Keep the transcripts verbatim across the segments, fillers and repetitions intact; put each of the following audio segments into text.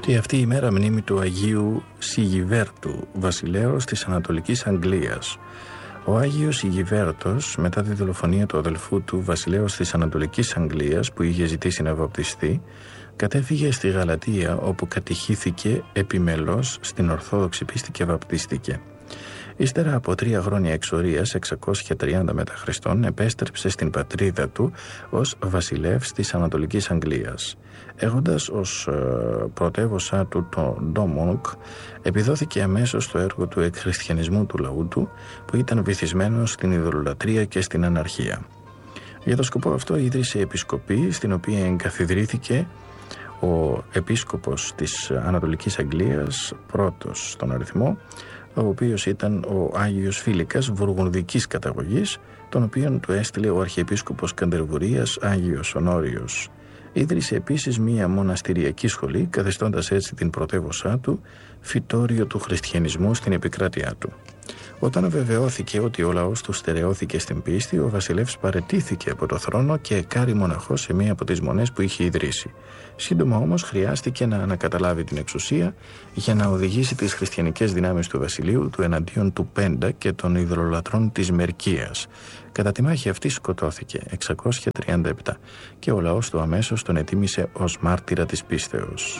Και αυτή η μέρα μνήμη του Αγίου Σιγιβέρτου, βασιλέως της Ανατολικής Αγγλίας. Ο Άγιος Σιγιβέρτος, μετά τη δολοφονία του αδελφού του, βασιλέως της Ανατολικής Αγγλίας, που είχε ζητήσει να βαπτιστεί, κατέφυγε στη Γαλατία, όπου κατηχήθηκε επιμελώς στην Ορθόδοξη πίστη και βαπτίστηκε. Ύστερα από τρία χρόνια εξορίας, εξακόσια τριάντα μετά Χριστόν, επέστρεψε στην πατρίδα του ως βασιλεύς της Ανατολικής Αγγλίας. Έχοντας ως ε, πρωτεύωσά του το Ντόμονουκ, επιδόθηκε αμέσως στο έργο του εκχριστιανισμού του λαού του, που ήταν βυθισμένο στην ειδωλολατρία και στην αναρχία. Για το σκοπό αυτό ίδρυσε επισκοπή, στην οποία εγκαθιδρύθηκε ο επίσκοπος της Ανατολικής Αγγλίας, πρώτος στον αριθμό, ο οποίος ήταν ο Άγιος Φίλικας, βουργουνδικής καταγωγής, τον οποίον του έστειλε ο Αρχιεπίσκοπος Καντερβουρίας, Άγιος Ονόριος. Ίδρυσε επίσης μία μοναστηριακή σχολή, καθιστώντας έτσι την πρωτεύωσά του φυτόριο του χριστιανισμού στην επικράτειά του. Όταν βεβαιώθηκε ότι ο λαός του στερεώθηκε στην πίστη, ο βασιλεύς παραιτήθηκε από το θρόνο και εκάρη μοναχός σε μία από τις μονές που είχε ιδρύσει. Σύντομα όμως χρειάστηκε να ανακαταλάβει την εξουσία για να οδηγήσει τις χριστιανικές δυνάμεις του βασιλείου του εναντίον του Πέντα και των ειδωλολατρών της Μερκίας. Κατά τη μάχη αυτή σκοτώθηκε εξακόσια τριάντα επτά και ο λαός του αμέσως τον ετίμησε ως μάρτυρα της πίστεως.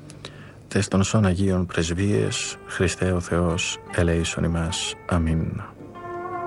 Τες των σών Αγίων Πρεσβείες, Χριστέ ο Θεός, ελέησον ημάς. Αμήν.